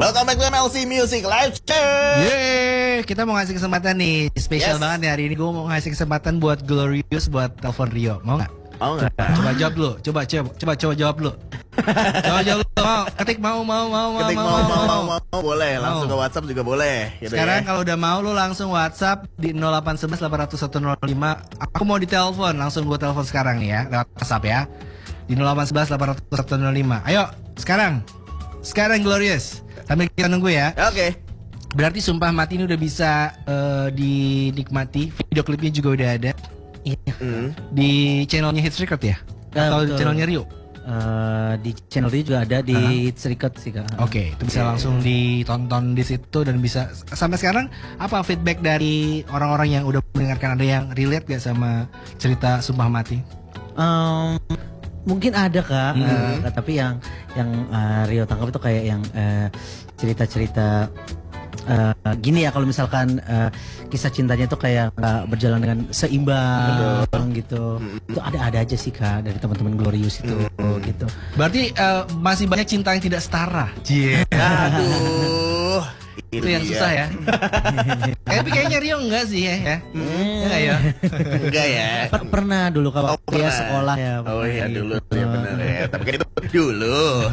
Welcome back to MLC Music Live Show. Yeay, kita mau ngasih kesempatan nih, spesial banget nih hari ini. Gue mau ngasih kesempatan buat Glorious buat telepon Rio. Mau nggak? Mau nggak? Coba jawab dulu. Coba jawab dulu. Coba jawab dulu. Mau? Ketik mau. Ketik mau, boleh. Langsung ke WhatsApp juga boleh. Gitu. Sekarang kalau udah mau lu langsung WhatsApp di 0811 800 105. Aku mau ditelepon, langsung gue telepon sekarang nih ya, lewat WhatsApp ya. Di 0811 800 105. Ayo, sekarang Glorious. Sambil kita nunggu ya. Oke. Berarti Sumpah Mati ini udah bisa dinikmati. Video klipnya juga udah ada. Iya. Di channelnya Hits Record ya? Atau di channelnya Rio? Di channel itu juga ada di Hits Record sih Kak. Oke, itu bisa langsung ditonton di situ dan bisa. Sampai sekarang apa feedback dari orang-orang yang udah mendengarkan? Ada yang relate gak sama cerita Sumpah Mati? Mungkin ada Kak, tapi yang Rio tangkap itu kayak yang cerita-cerita gini ya, kalau misalkan kisah cintanya itu kayak nggak berjalan dengan seimbang gitu. Itu ada aja sih Kak dari teman-teman Glorious itu gitu. Berarti masih banyak cinta yang tidak setara. Aduh. Itu yang susah ya. Tapi kayaknya Rio enggak sih ya. Enggak ya. Enggak ya. Pernah dulu kalau dia sekolah ya. Oh iya dulu ya benar ya. Tapi kan itu dulu.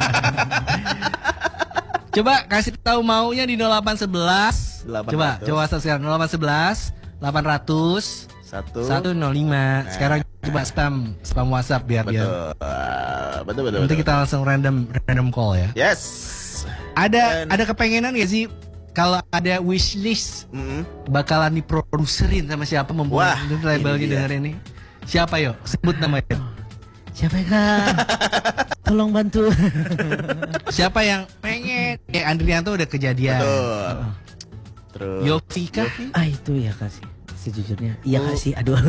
Coba kasih tahu maunya di 0811. 800. Coba WhatsApp sekarang 0811 800 105. Sekarang coba spam WhatsApp biar Betul. nanti kita langsung random call ya. Yes. Ada kepengenan gak sih kalau ada wishlist bakalan diproduserin sama siapa membuat labelnya denger ini? Siapa yo? Sebut namanya. Siapa ya Kak? Tolong bantu. Siapa yang pengen? Andrianto udah kejadian. Betul. Terus Yofi kah? Itu ya Kak sih. Sejujurnya iya Kak sih. Aduh.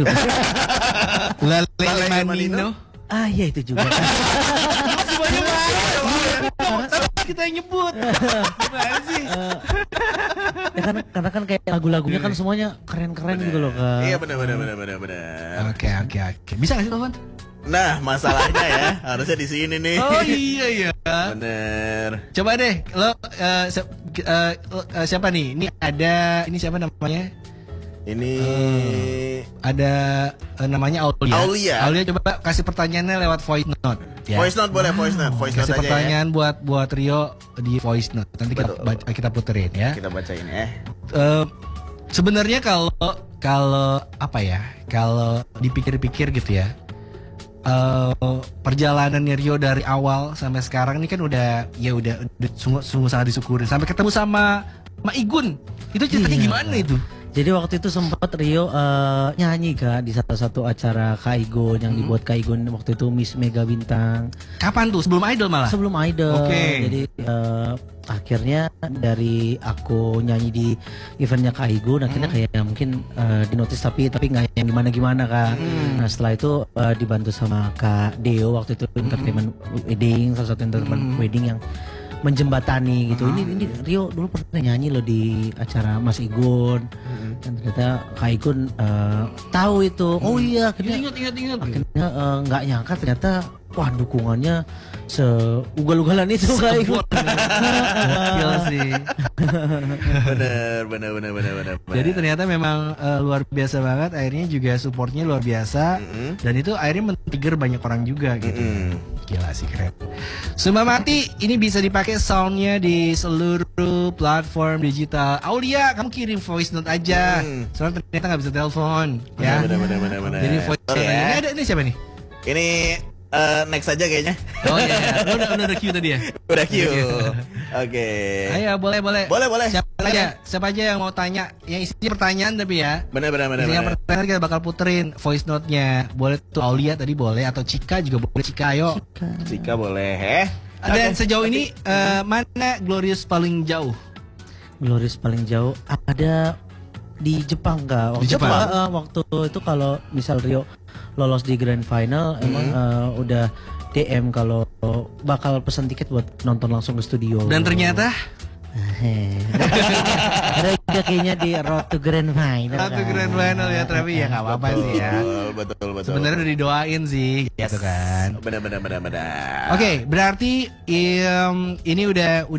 Lale Manino. Iya itu juga. Masih banyak banget. Kita yang nyebut. Gimana sih? Ya karena kan kayak lagu-lagunya kan semuanya keren-keren gitu loh Kak. Iya benar. Oke. Bisa gak sih teman? Nah masalahnya ya harusnya di sini nih. Oh iya. Bener. Coba deh lo siapa nih? Ini siapa namanya? Ini ada namanya Aulia. Aulia coba kasih pertanyaannya lewat voice note. Ya. Voice note boleh, voice note Kasih aja pertanyaan buat Rio di voice note. Nanti kita puterin ya. Kita bacain ya. Sebenarnya kalau apa ya? Kalau dipikir-pikir gitu ya. Perjalanannya Rio dari awal sampai sekarang ini kan udah sungguh sangat disyukuri. Sampai ketemu sama Igun. Itu ceritanya gimana itu? Jadi waktu itu sempat Rio nyanyi Kak di salah satu acara Kak Igun yang dibuat Kak Igun waktu itu Miss Mega Bintang. Kapan tuh? Sebelum Idol malah? Sebelum Idol. Oke. Jadi akhirnya dari aku nyanyi di eventnya Kak Igun, akhirnya kayak mungkin dinotis tapi nggak yang gimana Kak. Nah setelah itu dibantu sama Kak Deo waktu itu entertainment wedding, salah satu entertainment wedding yang menjembatani gitu. Ini Rio dulu pernah nyanyi loh di acara Mas Igun. Dan ternyata Kak Igun tahu itu. Oh iya, akhirnya ingat. Akhirnya nggak nyangka ternyata wah dukungannya seugal-ugalan itu Kak Igun. Gokil sih. Bener. Jadi ternyata memang luar biasa banget. Akhirnya juga supportnya luar biasa. Dan itu akhirnya men-trigger banyak orang juga gitu. Gila sih, keren. Sumpah Mati ini bisa dipakai soundnya di seluruh platform digital. Aulia, kamu kirim voice note aja. Soalnya ternyata nggak bisa telepon. Ya. Bener. Jadi voice note ini siapa nih? Ini next aja kayaknya. Oh iya, udah queue tadi ya? Udah queue. Oke. Ayo boleh. Boleh. Siapa aja yang mau tanya, yang isinya pertanyaan tapi ya. Bener. Isinya pertanyaan kita bakal puterin voice note-nya. Boleh tuh Aulia tadi boleh, atau Cika juga boleh. Cika ayo. Cika boleh. Dan sejauh ini mana Glorious paling jauh? Glorious paling jauh ada di Jepang Kak. Waktu itu kalau misal Rio lolos di grand final emang udah DM kalau bakal pesan tiket buat nonton langsung ke studio. Dan ternyata ada juga kayaknya di Road to Grand Final. Road to Grand Final ya, tapi ya nggak apa-apa sih ya. Betul. Sebenarnya udah didoain sih, gitu kan. Benar. Oke, berarti ini udah